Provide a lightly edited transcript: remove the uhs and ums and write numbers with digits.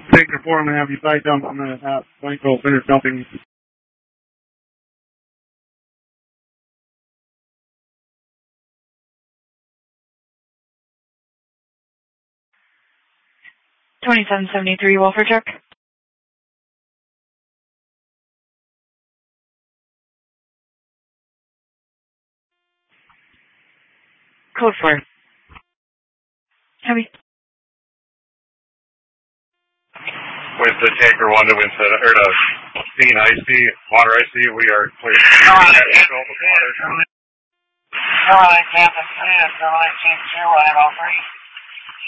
Victor 4, I'm going to have you side dump on the Blanco, finish dumping. $27.73 welfare truck. Code 4. Heavy. With the tanker 1 to Winston, or to Scene IC, water IC, we are clear. Alright, Tampa, Alright, Team 2, I have all 3.